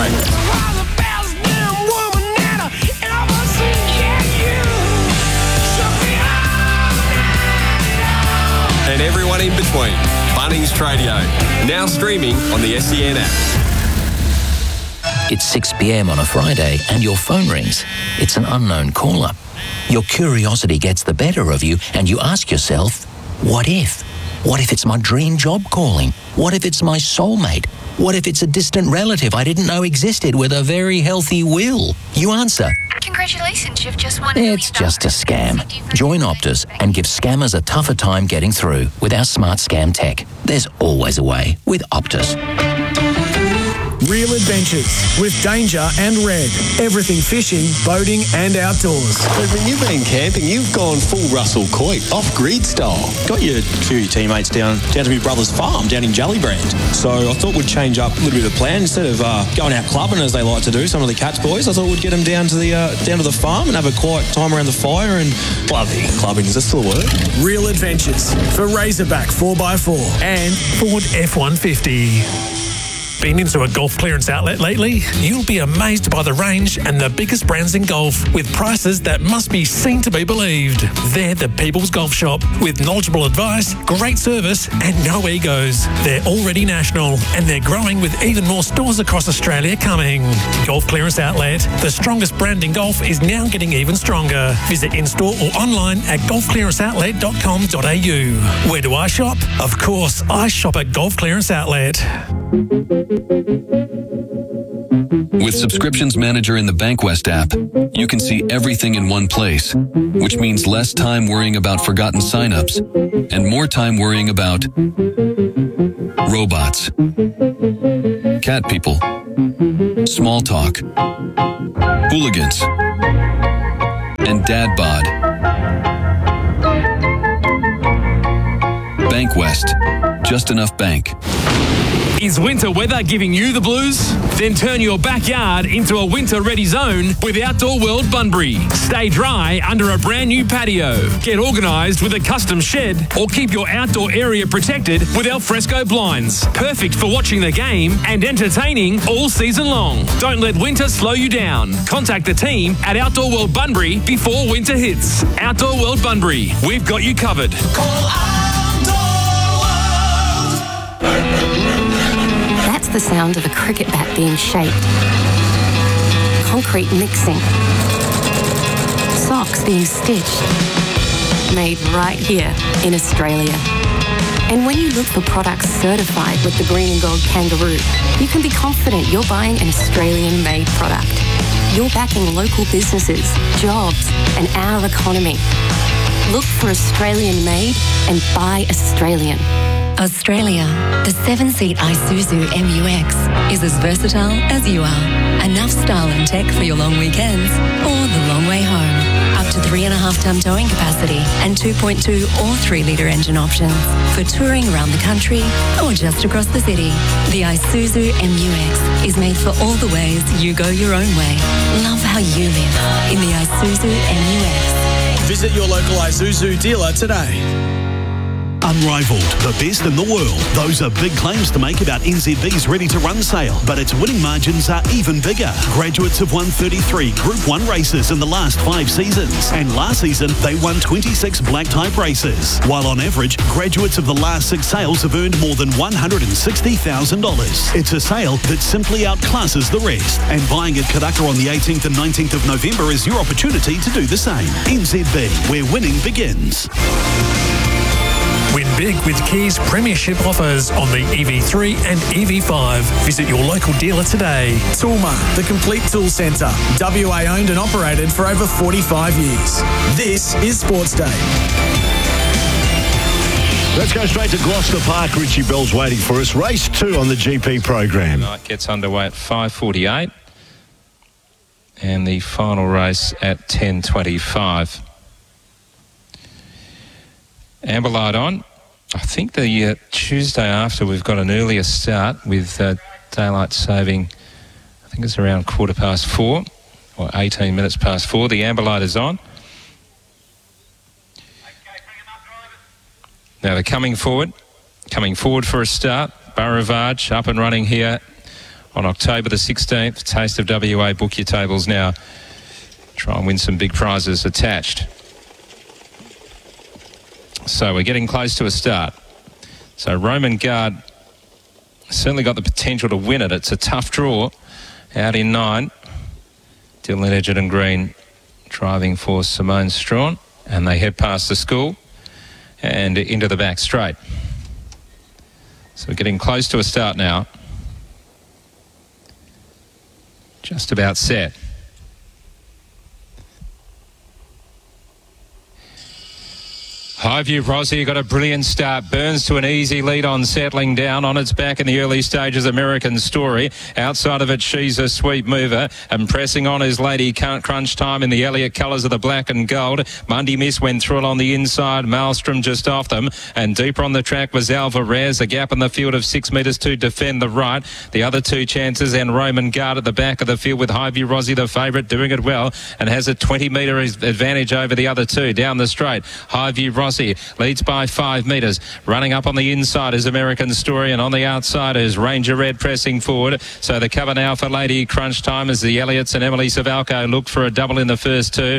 break. And everyone in between. Bunnings Tradio, now streaming on the SEN app. It's 6 p.m. on a Friday and your phone rings. It's an unknown caller. Your curiosity gets the better of you and you ask yourself, what if? What if it's my dream job calling? What if it's my soulmate? What if it's a distant relative I didn't know existed with a very healthy will? You answer, Congratulations, you've just won. it's just a scam. Join Optus and give scammers a tougher time getting through with our smart scam tech. There's always a way with Optus. Real adventures with Danger and Red. Everything fishing, boating and outdoors. But when you've been camping, you've gone full Russell Coit, off-grid style. Got a few of your teammates down to my brother's farm down in Jellybrand. So I thought we'd change up a little bit of plan. Instead of going out clubbing, as they like to do, some of the Cats boys, I thought we'd get them down to the farm and have a quiet time around the fire and clubbing. Is that still a word? Real adventures for Razorback 4x4 and Ford F-150. Been into a golf clearance outlet lately? You'll be amazed by the range and the biggest brands in golf with prices that must be seen to be believed. They're the People's Golf Shop with knowledgeable advice, great service and no egos. They're already national and they're growing with even more stores across Australia coming. Golf Clearance Outlet, the strongest brand in golf, is now getting even stronger. Visit in-store or online at golfclearanceoutlet.com.au. Where do I shop? Of course, I shop at Golf Clearance Outlet. With Subscriptions Manager in the Bankwest app, you can see everything in one place, which means less time worrying about forgotten signups and more time worrying about robots, cat people, small talk, hooligans, and dad bod. Bankwest, just enough bank. Is winter weather giving you the blues? Then turn your backyard into a winter-ready zone with Outdoor World Bunbury. Stay dry under a brand new patio. Get organised with a custom shed or keep your outdoor area protected with alfresco blinds. Perfect for watching the game and entertaining all season long. Don't let winter slow you down. Contact the team at Outdoor World Bunbury before winter hits. Outdoor World Bunbury. We've got you covered. Call That's the sound of a cricket bat being shaped. Concrete mixing. Socks being stitched. Made right here in Australia. And when you look for products certified with the Green and Gold Kangaroo, you can be confident you're buying an Australian-made product. You're backing local businesses, jobs, and our economy. Look for Australian-made and buy Australian. Australia, the 7-seat Isuzu MU-X is as versatile as you are. Enough style and tech for your long weekends or the long way home. Up to 3.5-ton towing capacity and 2.2 or 3-litre engine options for touring around the country or just across the city. The Isuzu MU-X is made for all the ways you go your own way. Love how you live in the Isuzu MU-X. Visit your local Isuzu dealer today. Unrivaled, the best in the world. Those are big claims to make about NZB's ready-to-run sale, but its winning margins are even bigger. Graduates have won 33 Group 1 races in the last 5 seasons, and last season they won 26 black-type races, while on average, graduates of the last 6 sales have earned more than $160,000. It's a sale that simply outclasses the rest, and buying at Karaka on the 18th and 19th of November is your opportunity to do the same. NZB, where winning begins. Win big with Kia's premiership offers on the EV3 and EV5. Visit your local dealer today. Toolmart, the complete tool centre. WA owned and operated for over 45 years. This is Sports Day. Let's go straight to Gloucester Park. Richie Bell's waiting for us. Race 2 on the GP program. It gets underway at 5:48. And the final race at 10:25. Amber Light on. I think the Tuesday after we've got an earlier start with daylight saving. I think it's around 4:15 or 18 minutes past 4. The Amber Light is on. Now they're coming forward for a start. Baravage up and running here on October the 16th. Taste of WA. Book your tables now. Try and win some big prizes attached. So we're getting close to a start. So Roman Guard certainly got the potential to win it. It's a tough draw. Out in 9. Dylan Edgerton Green driving for Simone Strawn. And they head past the school and into the back straight. So we're getting close to a start now. Just about set. Highview Rossi got a brilliant start. Burns to an easy lead on, settling down on its back in the early stages. American Story. Outside of it, She's a Sweet Mover. And pressing on is Lady Crunch Time in the Elliott colours of the black and gold. Monday Miss went through it on the inside. Maelstrom just off them. And deeper on the track was Alvarez. A gap in the field of 6 metres to defend the right. The other two chances and Roman Guard at the back of the field with Highview Rossi, the favourite, doing it well and has a 20-metre advantage over the other two. Down the straight, Highview Rossi leads by 5 metres. Running up on the inside is American Story, and on the outside is Ranger Red pressing forward. So the cover now for Lady Crunch Time as the Elliots and Emily Savalco looked for a double in the first two.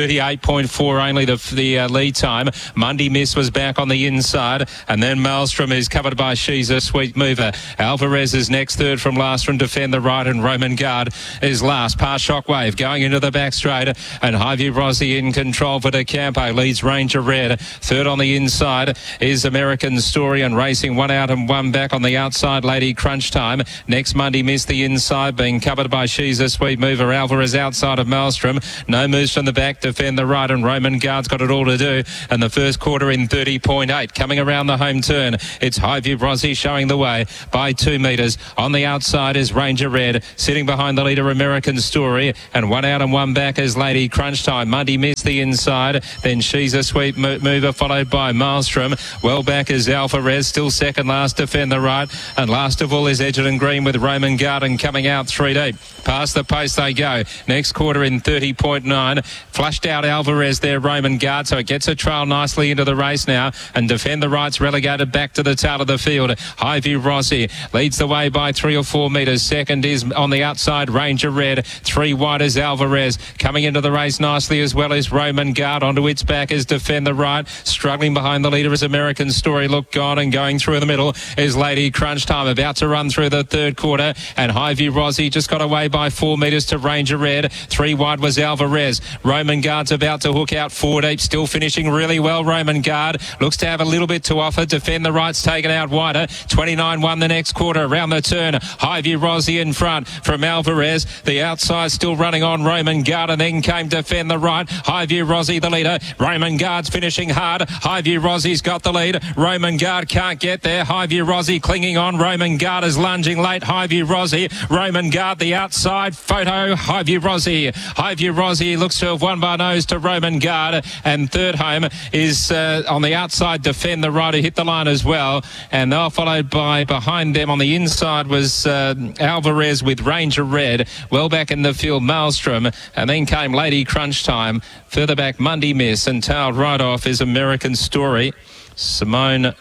38.4 only the lead time. Monday Miss was back on the inside, and then Maelstrom is covered by She's a Sweet Mover. Alvarez is next, third from last from Defend the Right, and Roman Guard is last. Past Shockwave going into the back straight, and Highview Rossi in control for De Campo. Leads Ranger Red. Third on the inside is American Story, and racing one out and one back on the outside, Lady Crunch Time. Next Monday Miss the inside, being covered by She's a Sweet Mover. Alvarez outside of Maelstrom. No moves from the back. Defend the Right, and Roman Guard's got it all to do. And the first quarter in 30.8. Coming around the home turn, it's Highview Rossi showing the way by 2 metres. On the outside is Ranger Red. Sitting behind the leader, American Story. And one out and one back is Lady Crunch Time. Monday Miss the inside. Then She's a Sweet Mover, followed by Maelstrom. Well back is Alvarez, still second last, Defend the Right. And last of all is Edgerton Green with Roman Garden coming out 3 deep. Past the post they go. Next quarter in 30.9. Flushed out Alvarez there, Roman Guard, so it gets a trail nicely into the race now. And Defend the Right's relegated back to the tail of the field. Highview Rossi leads the way by 3 or 4 metres. Second is on the outside, Ranger Red. 3 wide is Alvarez. Coming into the race nicely as well as Roman Guard. Onto its back is Defend the Right. Struggling behind the leader is American Story. Look gone, and going through the middle is Lady Crunch Time. About to run through the third quarter, and Highview Rossi just got away by 4 metres to Ranger Red. 3 wide was Alvarez. Roman Guard's about to hook out 4 deep. Still finishing really well. Roman Guard looks to have a little bit to offer. Defend the Right's taken out wider. 29-1 the next quarter. Around the turn, Highview Rossi in front from Alvarez. The outside still running on Roman Guard, and then came Defend the Right. Highview Rossi the leader. Roman Guard's finishing hard. Highview Rossi's got the lead. Roman Guard can't get there. Highview Rossi clinging on. Roman Guard is lunging late. Highview Rossi. Roman Guard the outside. Photo. Highview Rossi. Highview Rossi looks to have won by nose to Roman Guard. And third home is on the outside, Defend the Right, who hit the line as well. And they're followed by, behind them on the inside was Alvarez with Ranger Red. Well back in the field, Maelstrom. And then came Lady Crunch Time. Further back, Monday Miss. And tailed right off is American Story. Simone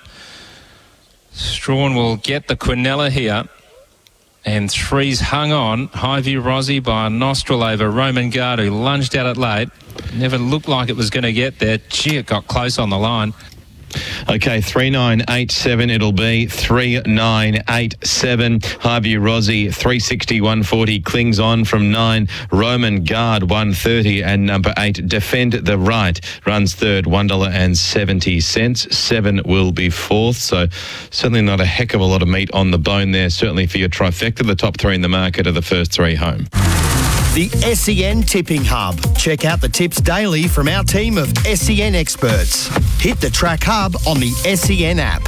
Strawn will get the Quinella here. And 3's hung on. Highview Rossi by a nostril over Roman Guard, who lunged out it late. Never looked like it was going to get there. Gee, it got close on the line. Okay, 3987 it'll be. 3987. Highview Rossi 360-140 clings on from 9. Roman Guard 130, and number 8 Defend the Right runs third, $1.70. 7 will be fourth, so certainly not a heck of a lot of meat on the bone there. Certainly for your trifecta, the top 3 in the market are the first 3 home. The SEN Tipping Hub. Check out the tips daily from our team of SEN experts. Hit the Track Hub on the SEN app.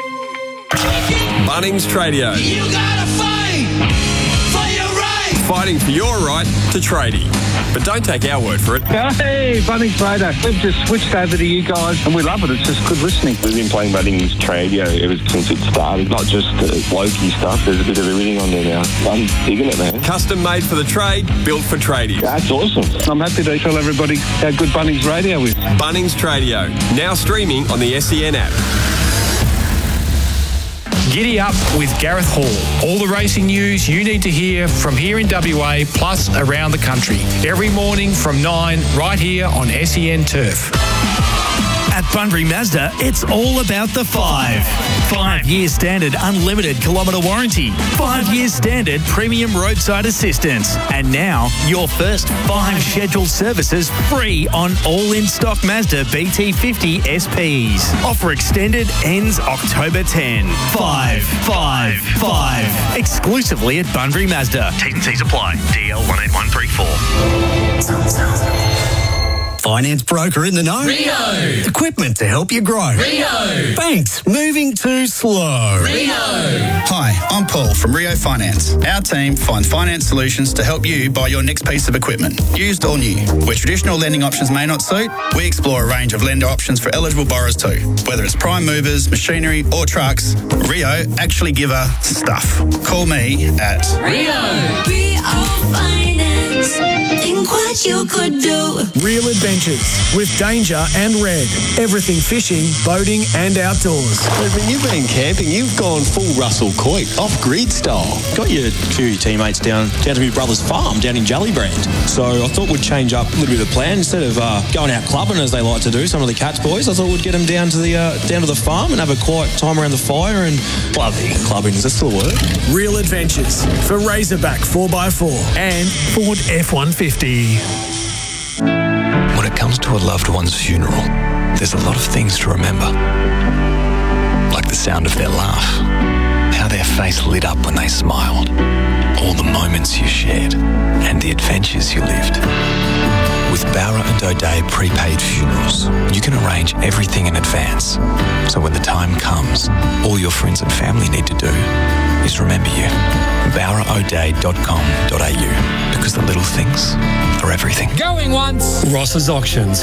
Bunnings Tradio. You gotta fight for your right. Fighting for your right to tradie. But don't take our word for it. Hey, Bunnings Trader. We've just switched over to you guys and we love it. It's just good listening. We've been playing Bunnings Tradio ever since it started. Not just blokey stuff. There's a bit of everything on there now. I'm digging it, man. Custom made for the trade, built for tradies. That's awesome. I'm happy to tell everybody how good Bunnings Radio is. Bunnings Tradio. Now streaming on the SEN app. Giddy Up with Gareth Hall. All the racing news you need to hear from here in WA, plus around the country. Every morning from 9, right here on SEN Turf. At Bunbury Mazda, it's all about the 5. 5-year standard unlimited kilometre warranty. 5-year standard premium roadside assistance. And now, your first 5 scheduled services free on all in-stock Mazda BT50 SPs. Offer extended ends October 10. 5. Exclusively at Bunbury Mazda. T&Cs apply. DL 18134. Finance broker in the know. Rio. Equipment to help you grow. Rio. Banks moving too slow. Rio. Hi, I'm Paul from Rio Finance. Our team finds finance solutions to help you buy your next piece of equipment, used or new. Where traditional lending options may not suit, we explore a range of lender options for eligible borrowers too. Whether it's prime movers, machinery or trucks, Rio actually give her stuff. Call me at Rio Finance. Think what you could do. Real Adventures with Danger and Red. Everything fishing, boating and outdoors. When you've been camping, you've gone full Russell Coit, off-grid style. Got your few of your teammates down to my brother's farm down in Jellybrand. So I thought we'd change up a little bit of the plan. Instead of going out clubbing as they like to do, some of the Cats boys, I thought we'd get them down to the farm and have a quiet time around the fire and clubbing. Is that still a word? Real Adventures for Razorback 4x4 and Ford F-150. When it comes to a loved one's funeral, there's a lot of things to remember. Like the sound of their laugh, how their face lit up when they smiled, all the moments you shared, and the adventures you lived. With Bowra and O'Dea prepaid funerals, you can arrange everything in advance. So when the time comes, all your friends and family need to do is remember you. BowraO'Dea.com.au, because the little things are everything. Going once. Ross's Auctions.